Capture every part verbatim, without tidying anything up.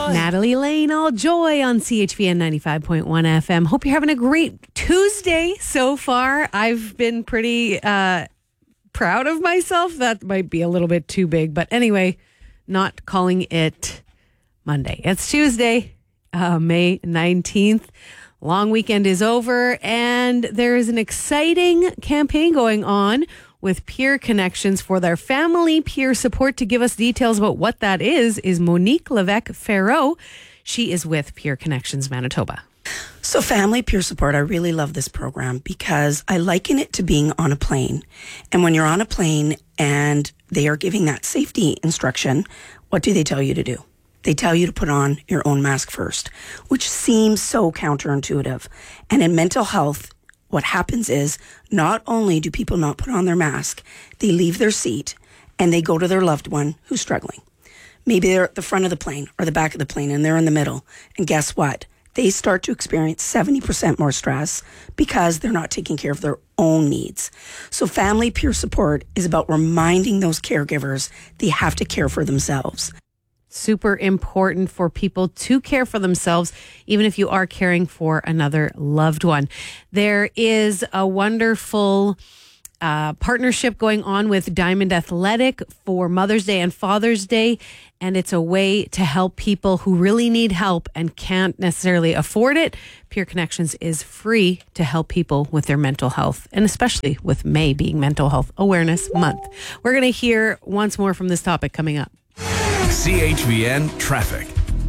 Natalie Lane, all joy on C H V N ninety-five point one F M. Hope you're having a great Tuesday so far. I've been pretty uh, proud of myself. That might be a little bit too big, but anyway, not calling it Monday. It's Tuesday, uh, May nineteenth. Long weekend is over, and there is an exciting campaign going on with Peer Connections for their family peer support. To give us details about what that is, is Monique Levesque-Ferreau. She is with Peer Connections Manitoba. So family peer support, I really love this program because I liken it to being on a plane. And when you're on a plane and they are giving that safety instruction, what do they tell you to do? They tell you to put on your own mask first, which seems so counterintuitive. And in mental health, what happens is not only do people not put on their mask, they leave their seat and they go to their loved one who's struggling. Maybe they're at the front of the plane or the back of the plane and they're in the middle. And guess what? They start to experience seventy percent more stress because they're not taking care of their own needs. So family peer support is about reminding those caregivers they have to care for themselves. Super important for people to care for themselves, even if you are caring for another loved one. There is a wonderful uh, partnership going on with Diamond Athletic for Mother's Day and Father's Day, and it's a way to help people who really need help and can't necessarily afford it. Peer Connections is free to help people with their mental health, and especially with May being Mental Health Awareness Month. We're going to hear once more from this topic coming up. C H V N Traffic.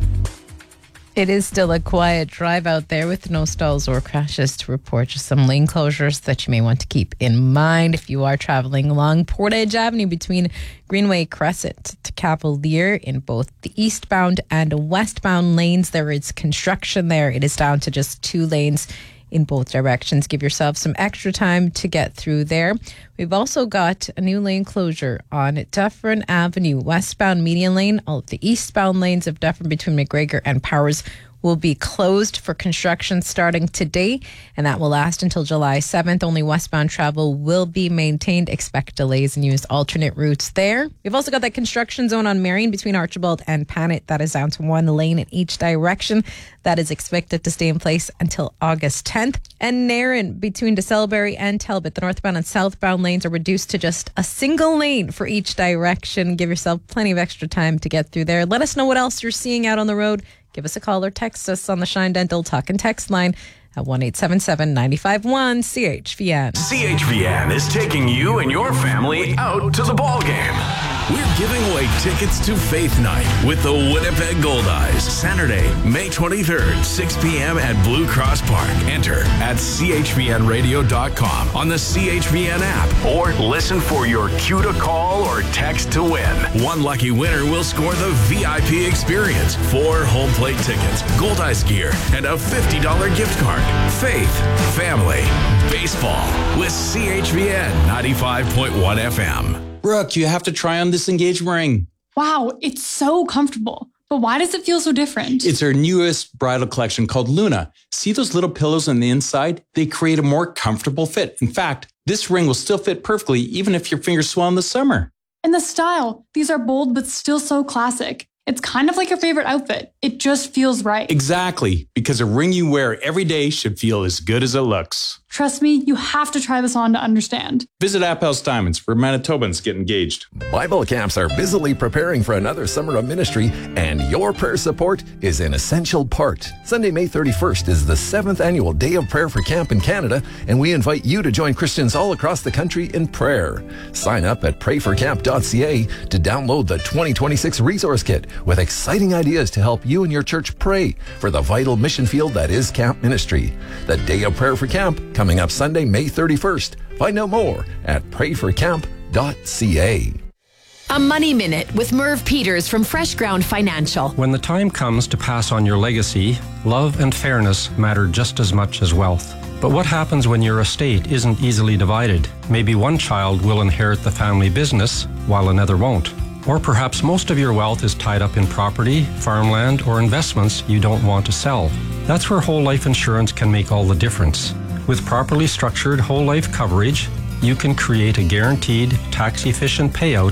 It is still a quiet drive out there with no stalls or crashes to report. Just some lane closures that you may want to keep in mind if you are traveling along Portage Avenue between Greenway Crescent to Cavalier in both the eastbound and westbound lanes. There is construction there. It is down to just two lanes in both directions. Give yourself some extra time to get through there. We've also got a new lane closure on Dufferin Avenue, westbound median lane. All of the eastbound lanes of Dufferin between McGregor and Powers will be closed for construction starting today, and that will last until July seventh. Only westbound travel will be maintained. Expect delays and use alternate routes there. We've also got that construction zone on Marion between Archibald and Panet. That is down to one lane in each direction. That is expected to stay in place until August tenth. And Nairn between DeSalbury and Talbot, the northbound and southbound lanes are reduced to just a single lane for each direction. Give yourself plenty of extra time to get through there. Let us know what else you're seeing out on the road. Give us a call or text us on the Shine Dental Talk and Text line at one eight seven seven, nine five one, C H V N. C H V N is taking you and your family out to the ball game. We're giving away tickets to Faith Night with the Winnipeg Goldeyes. Saturday, May twenty-third, six p.m. at Blue Cross Park. Enter at c h v n radio dot com on the C H V N app or listen for your cue to call or text to win. One lucky winner will score the V I P experience, four home plate tickets, Goldeyes gear, and a fifty dollars gift card. Faith, family, baseball with C H V N ninety-five point one F M. Brooke, you have to try on this engagement ring. Wow, it's so comfortable. But why does it feel so different? It's our newest bridal collection called Luna. See those little pillows on the inside? They create a more comfortable fit. In fact, this ring will still fit perfectly even if your fingers swell in the summer. And the style. These are bold but still so classic. It's kind of like your favorite outfit. It just feels right. Exactly, because a ring you wear every day should feel as good as it looks. Trust me, you have to try this on to understand. Visit Appel's Diamonds where Manitobans get engaged. Bible camps are busily preparing for another summer of ministry, and your prayer support is an essential part. Sunday, May thirty-first is the seventh annual Day of Prayer for Camp in Canada, and we invite you to join Christians all across the country in prayer. Sign up at pray for camp dot c a to download the twenty twenty-six resource kit with exciting ideas to help you and your church pray for the vital mission field that is camp ministry. The Day of Prayer for Camp coming up Sunday, May thirty-first. Find out more at pray for camp dot c a. A Money Minute with Merv Peters from Fresh Ground Financial. When the time comes to pass on your legacy, love and fairness matter just as much as wealth. But what happens when your estate isn't easily divided? Maybe one child will inherit the family business while another won't. Or perhaps most of your wealth is tied up in property, farmland, or investments you don't want to sell. That's where whole life insurance can make all the difference. With properly structured whole life coverage, you can create a guaranteed, tax-efficient payout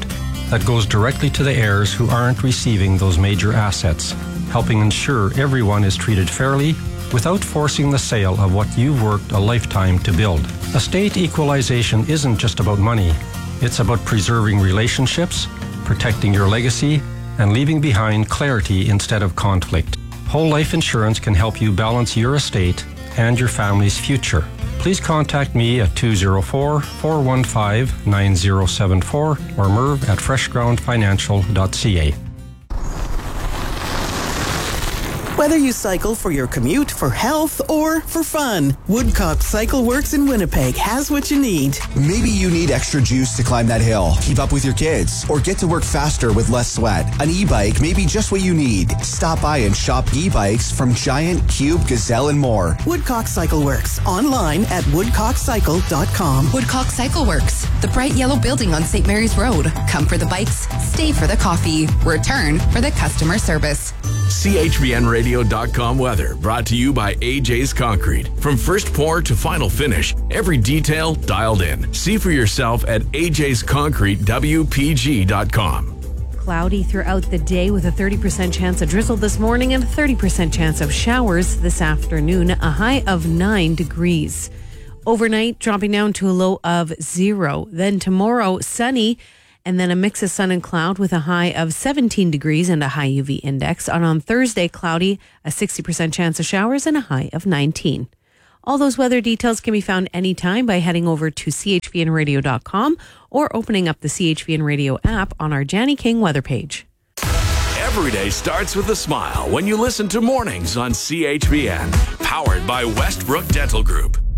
that goes directly to the heirs who aren't receiving those major assets, helping ensure everyone is treated fairly without forcing the sale of what you've worked a lifetime to build. Estate equalization isn't just about money. It's about preserving relationships, protecting your legacy, and leaving behind clarity instead of conflict. Whole life insurance can help you balance your estate and your family's future. Please contact me at two oh four, four one five, nine oh seven four or merv at fresh ground financial dot c a. Whether you cycle for your commute, for health, or for fun, Woodcock Cycle Works in Winnipeg has what you need. Maybe you need extra juice to climb that hill, keep up with your kids, or get to work faster with less sweat. An e-bike may be just what you need. Stop by and shop e-bikes from Giant, Cube, Gazelle, and more. Woodcock Cycle Works, online at woodcock cycle dot com. Woodcock Cycle Works, the bright yellow building on Saint Mary's Road. Come for the bikes, stay for the coffee, return for the customer service. C H V N radio dot com weather brought to you by A J's Concrete. From first pour to final finish, every detail dialed in. See for yourself at A J's Concrete W P G dot com. Cloudy throughout the day with a thirty percent chance of drizzle this morning and a thirty percent chance of showers this afternoon, a high of nine degrees. Overnight, dropping down to a low of zero. Then tomorrow, sunny, and then a mix of sun and cloud with a high of seventeen degrees and a high U V index. And on Thursday, cloudy, a sixty percent chance of showers and a high of nineteen. All those weather details can be found anytime by heading over to C H V N radio dot com or opening up the C H V N Radio app on our Janny King weather page. Every day starts with a smile when you listen to Mornings on C H V N. Powered by Westbrook Dental Group.